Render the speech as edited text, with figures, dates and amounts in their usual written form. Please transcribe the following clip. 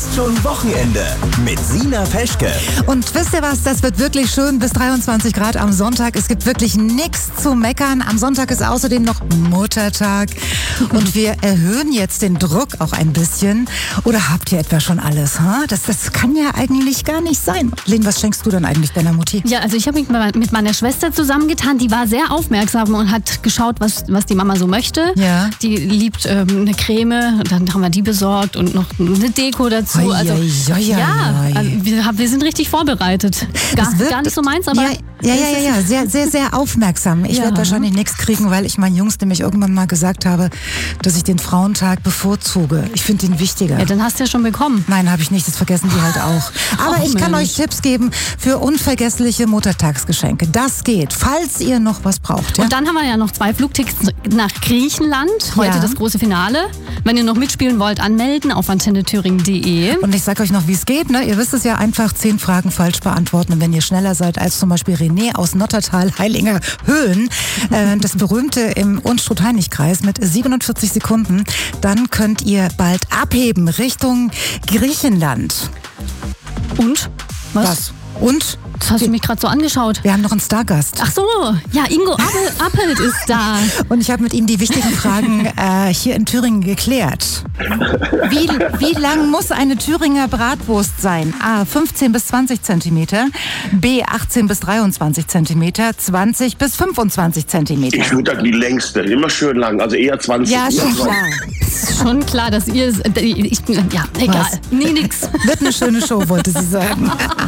ist schon Wochenende mit Sina Peschke. Und wisst ihr was, das wird wirklich schön bis 23 Grad am Sonntag. Es gibt wirklich nichts zu meckern. Am Sonntag ist außerdem noch Muttertag. Und wir erhöhen jetzt den Druck auch ein bisschen. Oder habt ihr etwa schon alles? Ha? Das kann ja eigentlich gar nicht sein. Len, was schenkst du denn eigentlich deiner Mutti? Ja, also ich habe mich mit meiner Schwester zusammengetan. Die war sehr aufmerksam und hat geschaut, was die Mama so möchte. Ja. Die liebt eine Creme. Dann haben wir die besorgt und noch eine Deko dazu. Also, wir sind richtig vorbereitet. Gar nicht so meins, aber... Ja, sehr, sehr, sehr aufmerksam. Ich werde wahrscheinlich nichts kriegen, weil ich meinen Jungs nämlich irgendwann mal gesagt habe, dass ich den Frauentag bevorzuge. Ich finde ihn wichtiger. Ja, dann hast du ja schon bekommen. Nein, habe ich nicht, das vergessen die halt auch. Aber ich kann euch Tipps geben für unvergessliche Muttertagsgeschenke. Das geht, falls ihr noch was braucht. Ja? Und dann haben wir ja noch 2 Flugtickets nach Griechenland. Heute das große Finale. Wenn ihr noch mitspielen wollt, anmelden auf antennethüringen.de. Und ich sage euch noch, wie es geht. Ne? Ihr wisst es ja, einfach 10 Fragen falsch beantworten. Und wenn ihr schneller seid als zum Beispiel René aus Nottertal, Heilinger Höhen, das berühmte im Unstrut-Heinig-Kreis mit 47 Sekunden, dann könnt ihr bald abheben Richtung Griechenland. Und? Was? Und? Das hast du mich gerade so angeschaut. Wir haben noch einen Stargast. Ach so, ja, Ingo Appelt ist da. Und ich habe mit ihm die wichtigen Fragen hier in Thüringen geklärt. Wie lang muss eine Thüringer Bratwurst sein? A, 15 bis 20 Zentimeter, B, 18 bis 23 Zentimeter, 20 bis 25 Zentimeter. Ich würde die längste, immer schön lang, also eher 20. Ja, schon klar. Schon klar, dass ihr... Ja, egal. Was? Nee, nix. Wird eine schöne Show, wollte sie sagen.